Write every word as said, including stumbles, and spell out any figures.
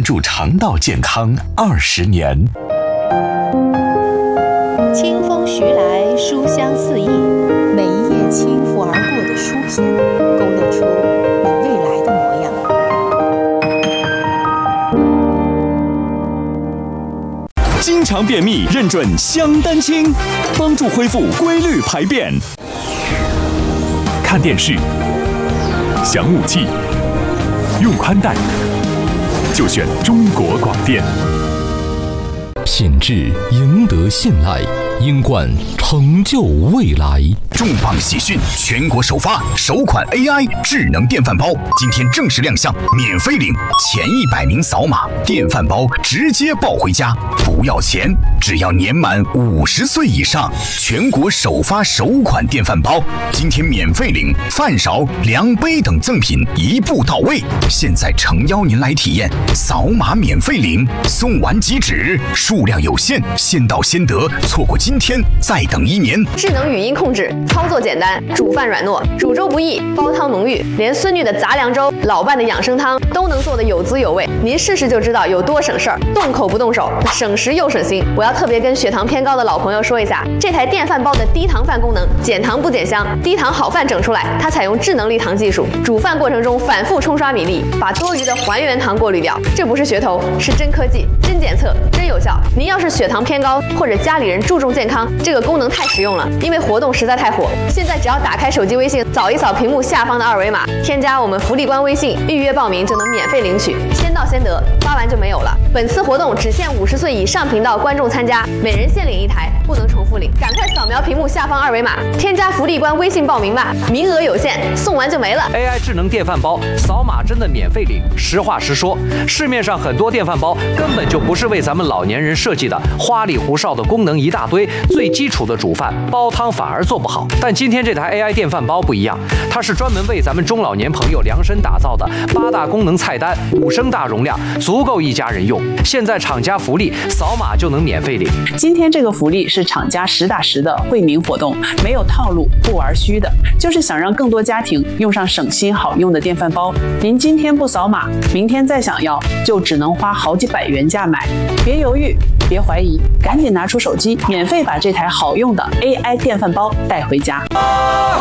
助肠道健康二十年。 清风徐来，书香四溢，每一页轻拂而过的书篇，勾勒出你未来的模样。 经常便秘，认准香丹清，帮助恢复规律排便。看电视、想武器、用宽带，就选中国广电。 品质赢得信赖，英冠成就未来。 重磅喜讯！全国首发首款 A I 智能电饭煲，今天正式亮相，免费领，前一百名扫码，电饭煲直接抱回家，不要钱，只要年满五十岁以上。全国首发首款电饭煲，今天免费领，饭勺、量杯等赠品一步到位。现在诚邀您来体验，扫码免费领，送完即止，数量有限，先到先得，错过今天再等一年。 智能语音控制，操作简单，煮饭软糯，煮粥不易，煲汤浓郁，连孙女的杂粮粥、老伴的养生汤都能做得有滋有味。您试试就知道有多省事儿，动口不动手，省时又省心。我要特别跟血糖偏高的老朋友说一下，这台电饭煲的低糖饭功能，减糖不减香，低糖好饭整出来。它采用智能立糖技术，煮饭过程中反复冲刷米粒，把多余的还原糖过滤掉。这不是噱头，是真科技，真检测，真有效。您要是血糖偏高，或者家里人注重健康，这个功能太实用了，因为活动实在太火。现在只要打开手机微信，扫一扫屏幕下方的二维码，添加我们福利官微信，预约报名就能免费领取，先到先得，发完就没有了。本次活动只限五十岁以上频道观众参加，每人限领一台，不能重复领。赶快扫描屏幕下方二维码，添加福利官微信报名吧，名额有限，送完就没了。 A I 智能电饭煲，扫码真的免费领。实话实说，市面上很多电饭煲根本就不是为咱们老年人设计的，花里胡哨的功能一大堆，最基础的煮饭、煲汤反而做不好。但今天这台 A I 电饭煲不一样，它是专门为咱们中老年朋友量身打造的，八大功能菜单，五升大容量，足够一家人用。现在厂家福利，扫码就能免费领。 今天这个福利是厂家实打实的惠民活动，没有套路，不玩虚的，就是想让更多家庭用上省心好用的电饭煲。您今天不扫码，明天再想要，就只能花好几百元价买。别犹豫，别怀疑，赶紧拿出手机，免费把这台好用的 A I 电饭煲带回家。